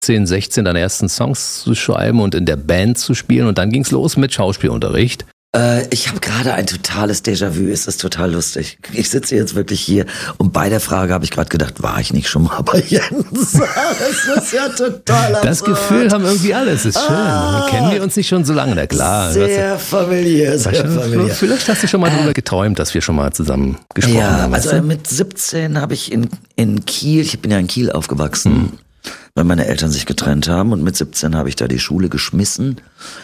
15, 16 deine ersten Songs zu schreiben und in der Band zu spielen und dann ging's los mit Schauspielunterricht. Ich habe gerade ein totales Déjà-vu, es ist total lustig. Ich sitze jetzt wirklich hier und bei der Frage habe ich gerade gedacht, war ich nicht schon mal bei Jens? Das ist ja total absurd. Das Gefühl haben irgendwie alle, es ist schön. Kennen wir uns nicht schon so lange? Na klar. Sehr familiär, sehr familiär. Vielleicht hast du schon mal darüber geträumt, dass wir schon mal zusammen gesprochen haben. Ja, also mit 17 habe ich in Kiel, ich bin ja in Kiel aufgewachsen, weil meine Eltern sich getrennt haben und mit 17 habe ich da die Schule geschmissen.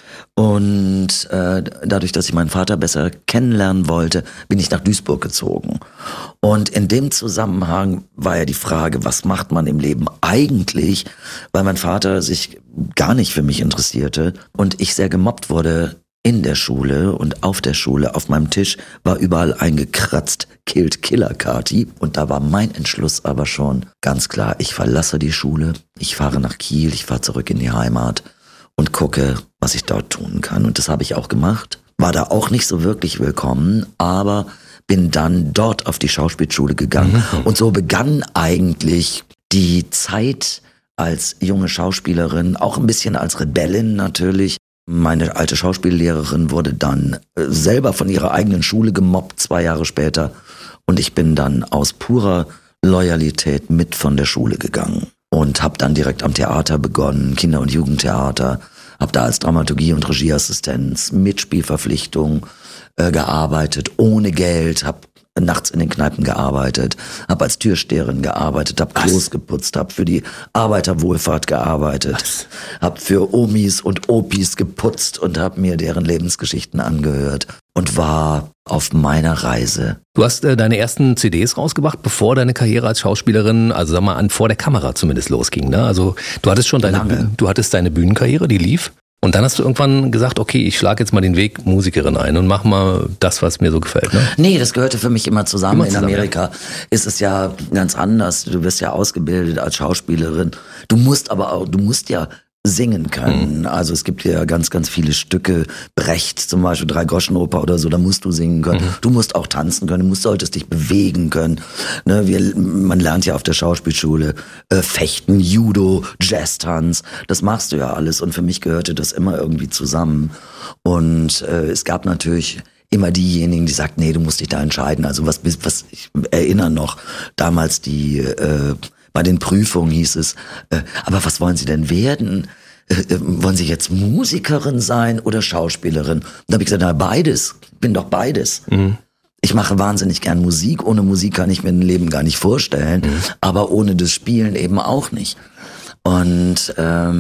Und dadurch, dass ich meinen Vater besser kennenlernen wollte, bin ich nach Duisburg gezogen. Und in dem Zusammenhang war ja die Frage, was macht man im Leben eigentlich? Weil mein Vater sich gar nicht für mich interessierte und ich sehr gemobbt wurde in der Schule und auf der Schule. Auf meinem Tisch war überall eingekratzt, Killed Killer Kati. Und da war mein Entschluss aber schon ganz klar, ich verlasse die Schule, ich fahre nach Kiel, ich fahre zurück in die Heimat und gucke, was ich dort tun kann. Und das habe ich auch gemacht. War da auch nicht so wirklich willkommen, aber bin dann dort auf die Schauspielschule gegangen. Und so begann eigentlich die Zeit als junge Schauspielerin, auch ein bisschen als Rebellin natürlich. Meine alte Schauspiellehrerin wurde dann selber von ihrer eigenen Schule gemobbt, 2 Jahre später. Und ich bin dann aus purer Loyalität mit von der Schule gegangen. Und habe dann direkt am Theater begonnen, Kinder- und Jugendtheater, habe da als Dramaturgie- und Regieassistenz, Mitspielverpflichtung gearbeitet, ohne Geld, habe nachts in den Kneipen gearbeitet, habe als Türsteherin gearbeitet, habe Klos geputzt, habe für die Arbeiterwohlfahrt gearbeitet, habe für Omis und Opis geputzt und habe mir deren Lebensgeschichten angehört und war auf meiner Reise. Du hast deine ersten CDs rausgebracht, bevor deine Karriere als Schauspielerin, also sag mal, vor der Kamera zumindest losging, ne? Also du hattest schon deine Bühnenkarriere, die lief. Und dann hast du irgendwann gesagt, okay, ich schlage jetzt mal den Weg Musikerin ein und mach mal das, was mir so gefällt, ne? Nee, das gehörte für mich immer zusammen. In Amerika ist es ja ganz anders. Du wirst ja ausgebildet als Schauspielerin. Du musst ja singen können. Also es gibt ja ganz, ganz viele Stücke. Brecht zum Beispiel, 3-Groschen-Oper oder so, da musst du singen können. Du musst auch tanzen können, solltest dich bewegen können. Ne, man lernt ja auf der Schauspielschule Fechten, Judo, Jazz-Tanz. Das machst du ja alles und für mich gehörte das immer irgendwie zusammen. Und es gab natürlich immer diejenigen, die sagten, nee, du musst dich da entscheiden. Also was ich erinnere noch, damals bei den Prüfungen hieß es, aber was wollen Sie denn werden? Wollen Sie jetzt Musikerin sein oder Schauspielerin? Und da habe ich gesagt, na beides, bin doch beides. Ich mache wahnsinnig gern Musik, ohne Musik kann ich mir ein Leben gar nicht vorstellen, aber ohne das Spielen eben auch nicht. Und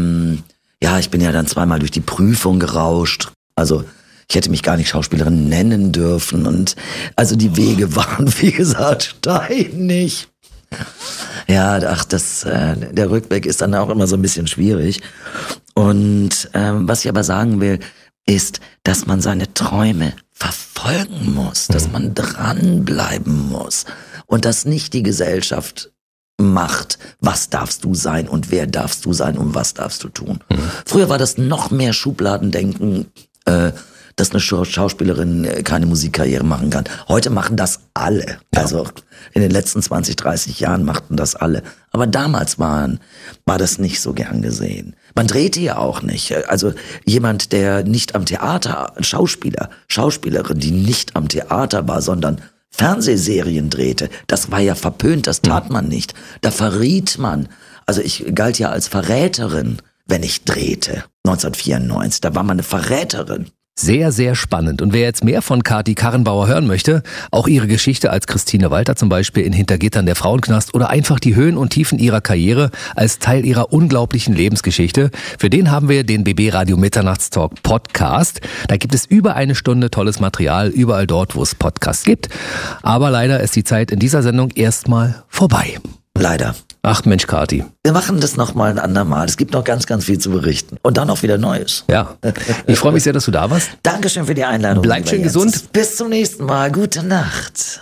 ich bin ja dann 2-mal durch die Prüfung gerauscht, also ich hätte mich gar nicht Schauspielerin nennen dürfen und also die Wege waren, wie gesagt, steinig. Ja, der Rückweg ist dann auch immer so ein bisschen schwierig. Und was ich aber sagen will, ist, dass man seine Träume verfolgen muss, dass man dranbleiben muss und dass nicht die Gesellschaft macht, was darfst du sein und wer darfst du sein und was darfst du tun. Früher war das noch mehr Schubladendenken, dass eine Schauspielerin keine Musikkarriere machen kann. Heute machen das alle. Ja. Also in den letzten 20, 30 Jahren machten das alle. Aber damals war das nicht so gern gesehen. Man drehte ja auch nicht. Also jemand, der nicht am Theater, Schauspielerin, die nicht am Theater war, sondern Fernsehserien drehte, das war ja verpönt, das tat man nicht. Da verriet man. Also ich galt ja als Verräterin, wenn ich drehte. 1994, da war man eine Verräterin. Sehr, sehr spannend. Und wer jetzt mehr von Kati Karrenbauer hören möchte, auch ihre Geschichte als Christine Walter zum Beispiel in Hintergittern der Frauenknast oder einfach die Höhen und Tiefen ihrer Karriere als Teil ihrer unglaublichen Lebensgeschichte, für den haben wir den BB Radio Mitternachtstalk Podcast. Da gibt es über 1 Stunde tolles Material, überall dort, wo es Podcasts gibt. Aber leider ist die Zeit in dieser Sendung erstmal vorbei. Leider. Ach Mensch, Kati. Wir machen das nochmal ein andermal. Es gibt noch ganz, ganz viel zu berichten. Und dann auch wieder Neues. Ja. Ich freue mich sehr, dass du da warst. Dankeschön für die Einladung. Bleib schön gesund. Bis zum nächsten Mal. Gute Nacht.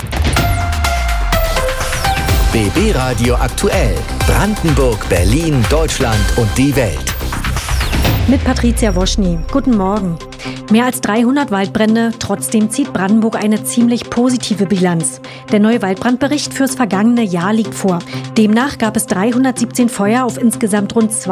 BB Radio aktuell. Brandenburg, Berlin, Deutschland und die Welt. Mit Patricia Woschny. Guten Morgen. Mehr als 300 Waldbrände, trotzdem zieht Brandenburg eine ziemlich positive Bilanz. Der neue Waldbrandbericht fürs vergangene Jahr liegt vor. Demnach gab es 317 Feuer auf insgesamt rund